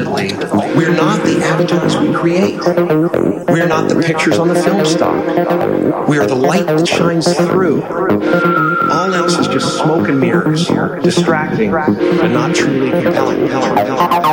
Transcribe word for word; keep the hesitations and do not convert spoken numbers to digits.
ultimately, we're not the avatars we create. We're not the pictures on the film stock. We are the light that shines through. All else is just smoke and mirrors, distracting, but not truly compelling. compelling, compelling.